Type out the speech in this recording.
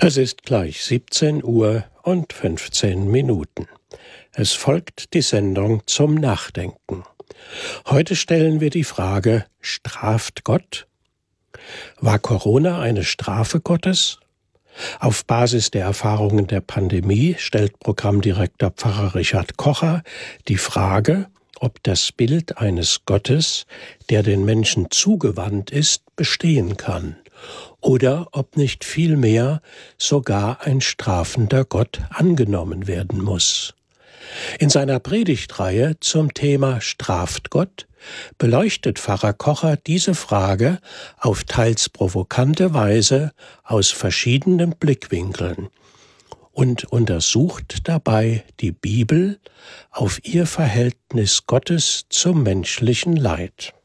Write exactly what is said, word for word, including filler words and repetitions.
Es ist gleich siebzehn Uhr und fünfzehn Minuten. Es folgt die Sendung zum Nachdenken. Heute stellen wir die Frage: Straft Gott? War Corona eine Strafe Gottes? Auf Basis der Erfahrungen der Pandemie stellt Programmdirektor Pfarrer Richard Kocher die Frage, ob das Bild eines Gottes, der den Menschen zugewandt ist, bestehen kann, oder ob nicht vielmehr sogar ein strafender Gott angenommen werden muss. In seiner Predigtreihe zum Thema Straft Gott beleuchtet Pfarrer Kocher diese Frage auf teils provokante Weise aus verschiedenen Blickwinkeln und untersucht dabei die Bibel auf ihr Verhältnis Gottes zum menschlichen Leid.